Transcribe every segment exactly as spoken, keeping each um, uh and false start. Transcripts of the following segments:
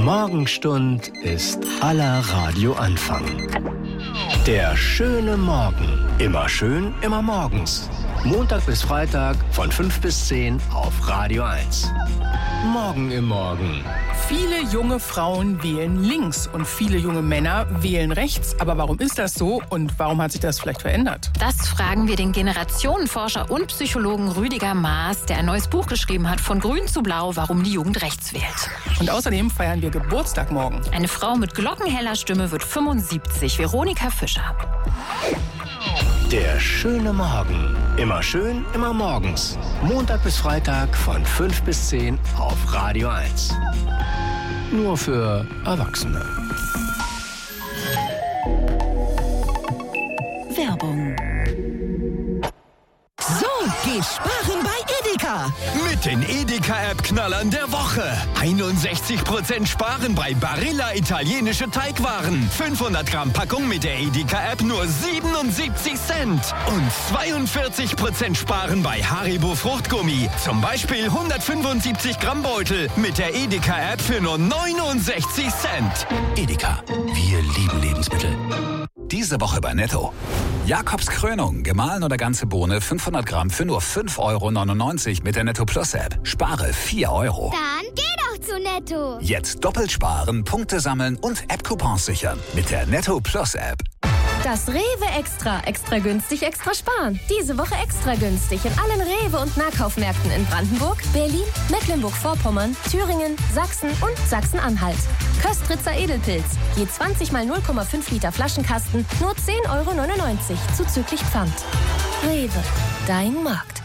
Morgenstund ist aller Radioanfang. Der schöne Morgen. Immer schön, immer morgens. Montag bis Freitag von fünf bis zehn auf Radio eins. Morgen im Morgen. Viele junge Frauen wählen links und viele junge Männer wählen rechts. Aber warum ist das so und warum hat sich das vielleicht verändert? Das fragen wir den Generationenforscher und Psychologen Rüdiger Maas, der ein neues Buch geschrieben hat, Von Grün zu Blau, warum die Jugend rechts wählt. Und außerdem feiern wir Geburtstag morgen. Eine Frau mit glockenheller Stimme wird fünfundsiebzig, Veronika Fischer. Der schöne Morgen. Immer schön, immer morgens. Montag bis Freitag von fünf bis zehn auf Radio eins. Nur für Erwachsene. Werbung. So geht sparen bei Edeka. Mit den Edeka-App-Knallern der Woche. einundsechzig Prozent sparen bei Barilla italienische Teigwaren. fünfhundert Gramm Packung mit der Edeka-App nur siebenundsiebzig Cent. Und zweiundvierzig Prozent sparen bei Haribo Fruchtgummi. Zum Beispiel hundertfünfundsiebzig Gramm Beutel mit der Edeka-App für nur neunundsechzig Cent. Edeka, wir lieben Lebensmittel. Diese Woche bei Netto. Jakobs Krönung, gemahlen oder ganze Bohne, fünfhundert Gramm für nur fünf Euro neunundneunzig mit der Netto Plus App. Spare vier Euro. Dann geh doch zu Netto. Jetzt doppelt sparen, Punkte sammeln und App-Coupons sichern mit der Netto Plus App. Das Rewe Extra. Extra günstig, extra sparen. Diese Woche extra günstig in allen Rewe- und Nahkaufmärkten in Brandenburg, Berlin, Mecklenburg-Vorpommern, Thüringen, Sachsen und Sachsen-Anhalt. Köstritzer Edelpilz. Je zwanzig mal null Komma fünf Liter Flaschenkasten, nur zehn Euro neunundneunzig, zuzüglich Pfand. Rewe, dein Markt.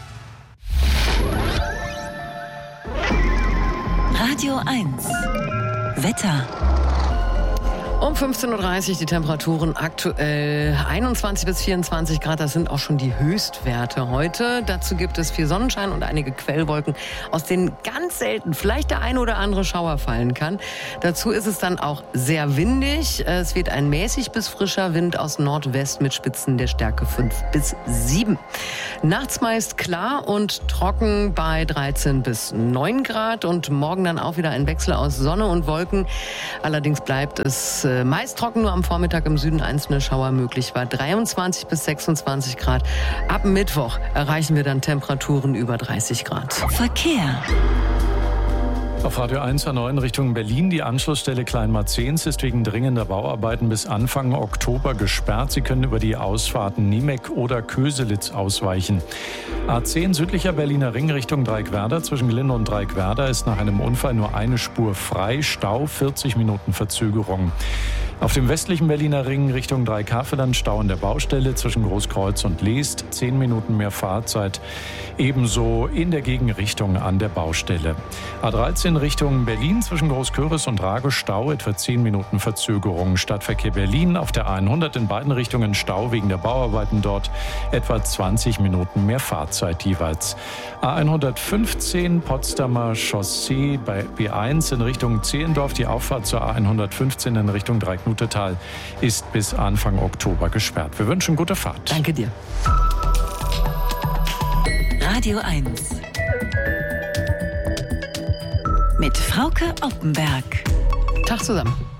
Radio eins. Wetter. Um fünfzehn Uhr dreißig die Temperaturen aktuell einundzwanzig bis vierundzwanzig Grad. Das sind auch schon die Höchstwerte heute. Dazu gibt es viel Sonnenschein und einige Quellwolken, aus denen ganz selten vielleicht der ein oder andere Schauer fallen kann. Dazu ist es dann auch sehr windig. Es weht ein mäßig bis frischer Wind aus Nordwest mit Spitzen der Stärke fünf bis sieben. Nachts meist klar und trocken bei dreizehn bis neun Grad. Und morgen dann auch wieder ein Wechsel aus Sonne und Wolken. Allerdings bleibt es meist trocken, nur am Vormittag im Süden einzelne Schauer möglich war. dreiundzwanzig bis sechsundzwanzig Grad. Ab Mittwoch erreichen wir dann Temperaturen über dreißig Grad. Verkehr. Auf Radio eins A neun Richtung Berlin. Die Anschlussstelle Kleinmarzens ist wegen dringender Bauarbeiten bis Anfang Oktober gesperrt. Sie können über die Ausfahrten Niemek oder Köselitz ausweichen. A zehn südlicher Berliner Ring Richtung Dreieckwerder. Zwischen Glinde und Dreieckwerder ist nach einem Unfall nur eine Spur frei. Stau, vierzig Minuten Verzögerung. Auf dem westlichen Berliner Ring Richtung Dreieckhaveland Stau an der Baustelle zwischen Großkreuz und Leest. zehn Minuten mehr Fahrzeit. Ebenso in der Gegenrichtung an der Baustelle. A dreizehn Richtung Berlin zwischen Großköris und Rage Stau, etwa zehn Minuten Verzögerung. Stadtverkehr Berlin auf der hundert in beiden Richtungen Stau wegen der Bauarbeiten dort, etwa zwanzig Minuten mehr Fahrzeit jeweils. A hundertfünfzehn Potsdamer Chaussee bei B eins in Richtung Zehlendorf, die Auffahrt zur A hundertfünfzehn in Richtung Dreiecknutetal ist bis Anfang Oktober gesperrt. Wir wünschen gute Fahrt. Danke dir. Radio eins. Mit Frauke Oppenberg. Tag zusammen.